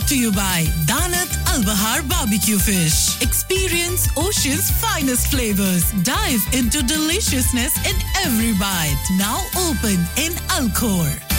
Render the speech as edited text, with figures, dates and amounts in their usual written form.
to you by Danat Al Bahar Barbecue Fish. Experience Ocean's finest flavors. Dive into deliciousness in every bite. Now open in Alcor.